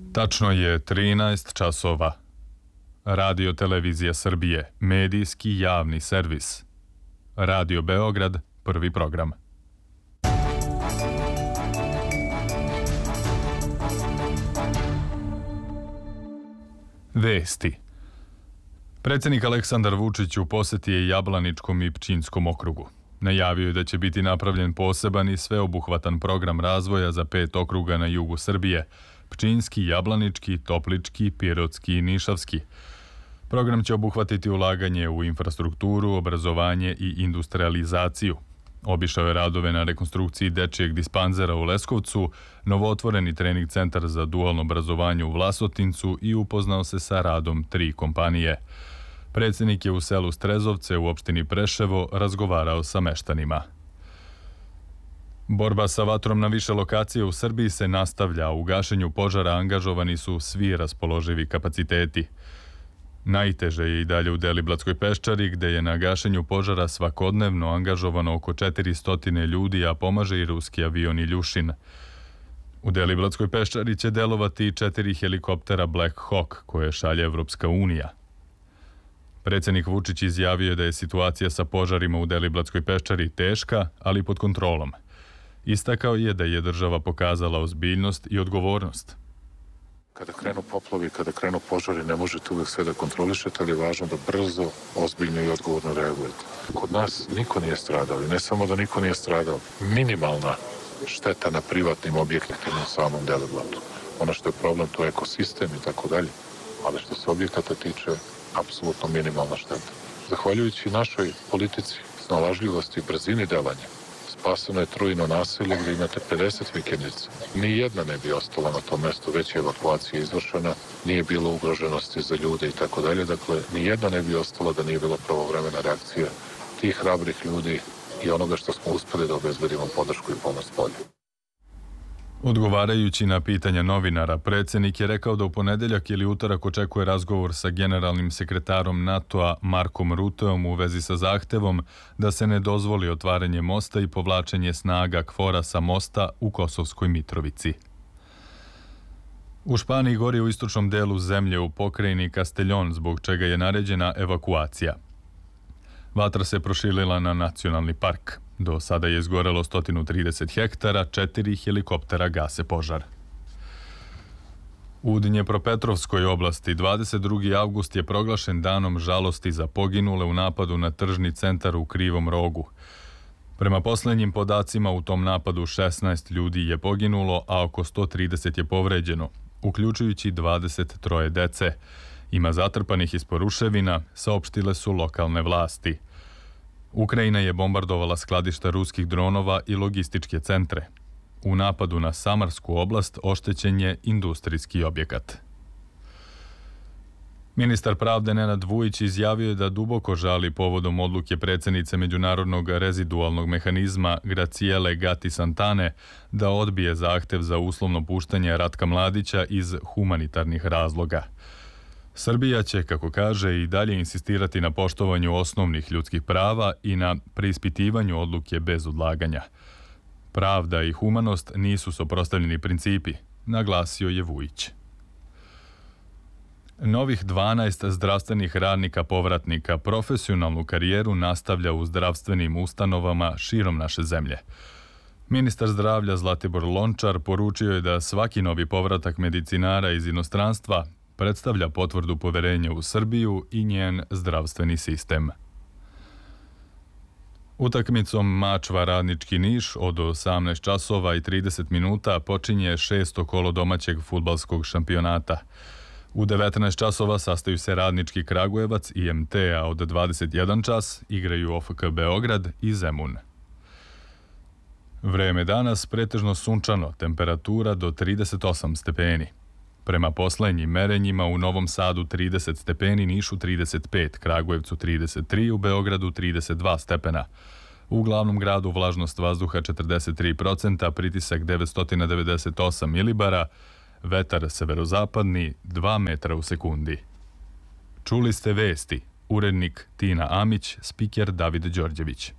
Tačno je 13 časova. Radio Televizija Srbije, medijski javni servis. Radio Beograd, prvi program. Vesti. Predsjednik Aleksandar Vučić u posjeti je Jablaničkom i Pčinjskom okrugu. Najavio je da će biti napravljen poseban i sveobuhvatan program razvoja za 5 okruga na jugu Srbije: Pčinjski, Jablanički, Toplički, Pirotski i Nišavski. Program će obuhvatiti ulaganje u infrastrukturu, obrazovanje i industrializaciju. Obišao je radove na rekonstrukciji dečijeg dispanzera u Leskovcu, novootvoreni trening centar za dualno obrazovanje u Vlasotincu i upoznao se sa radom 3 kompanije. Predsjednik je u selu Strezovce u opštini Preševo razgovarao sa meštanima. Borba sa vatrom na više lokacije u Srbiji se nastavlja, a u gašenju požara angažovani su svi raspoloživi kapaciteti. Najteže je i dalje u Deliblatskoj peščari, gde je na gašenju požara svakodnevno angažovano oko 400 ljudi, a pomaže i ruski avion Iljušin. U Deliblatskoj peščari će delovati 4 helikoptera Black Hawk koje šalje Evropska unija. Predsjednik Vučić izjavio da je situacija sa požarima u Deliblatskoj peščari teška, ali pod kontrolom. Istakao je da je država pokazala ozbiljnost i odgovornost. Kada krenu poplavi, kada krenu požari, ne možete uvijek sve da kontrolišete, ali je važno da brzo, ozbiljno i odgovorno reagujete. Kod nas niko nije stradao i ne samo da niko nije stradao, minimalna šteta na privatnim objektima u samom Deliblatu. Ono što je problem, to je ekosistem i tako dalje, ali što se objekata tiče, apsolutno minimalna šteta. Zahvaljujući našoj politici, snalažljivosti i brzini delanja, spaseno je Trujino naselje gdje imate 50 vikendica. Nijedna ne bi ostala na tom mjestu, već je evakuacija izvršena, nije bilo ugroženosti za ljude i tako dalje. Dakle, nijedna ne bi ostala da nije bilo pravovremena reakcija tih hrabrih ljudi i onoga što smo uspjeli da obezbedimo podršku i pomoć polju. Odgovarajući na pitanja novinara, predsjednik je rekao da u ponedeljak ili utorak očekuje razgovor sa generalnim sekretarom NATO-a Markom Ruteom u vezi sa zahtevom da se ne dozvoli otvaranje mosta i povlačenje snaga KFOR-a sa mosta u Kosovskoj Mitrovici. U Španiji gori u istočnom delu zemlje u pokrajini Castellón, zbog čega je naređena evakuacija. Vatra se proširila na nacionalni park. Do sada je izgorelo 130 hektara, 4 helikoptera gase požar. U Dnjepropetrovskoj oblasti 22. avgust je proglašen danom žalosti za poginule u napadu na tržni centar u Krivom Rogu. Prema posljednjim podacima u tom napadu 16 ljudi je poginulo, a oko 130 je povređeno, uključujući 23 dece. Ima zatrpanih ispod ruševina, saopštile su lokalne vlasti. Ukrajina je bombardovala skladišta ruskih dronova i logističke centre. U napadu na Samarsku oblast oštećen je industrijski objekat. Ministar pravde Nenad Vujić izjavio je da duboko žali povodom odluke predsjednice Međunarodnog rezidualnog mehanizma Graciele Gatti Santane da odbije zahtev za uslovno puštanje Ratka Mladića iz humanitarnih razloga. Srbija će, kako kaže, i dalje insistirati na poštovanju osnovnih ljudskih prava i na preispitivanju odluke bez odlaganja. Pravda i humanost nisu suprotstavljeni principi, naglasio je Vujić. Novih 12 zdravstvenih radnika povratnika profesionalnu karijeru nastavlja u zdravstvenim ustanovama širom naše zemlje. Ministar zdravlja Zlatibor Lončar poručio je da svaki novi povratak medicinara iz inostranstva predstavlja potvrdu poverenja u Srbiju i njen zdravstveni sistem. Utakmicom Mačva Radnički Niš od 18 časova i 30 minuta počinje 6. kolo domaćeg fudbalskog šampionata. U 19 časova sastaju se Radnički Kragujevac i MT, a od 21 čas igraju OFK Beograd i Zemun. Vreme danas pretežno sunčano, temperatura do 38 stepeni. Prema poslednjim merenjima u Novom Sadu 30 stepeni, Nišu 35, Kragujevcu 33, u Beogradu 32 stepena. U glavnom gradu vlažnost vazduha 43%, pritisak 998 milibara, vetar severozapadni 2 metra u sekundi. Čuli ste vesti, urednik Tina Amić, spiker David Đorđević.